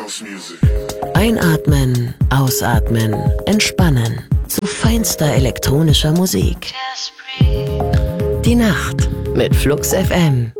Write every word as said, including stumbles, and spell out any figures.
Einatmen, ausatmen, entspannen. Zu feinster elektronischer Musik. Die Nacht mit Flux F M.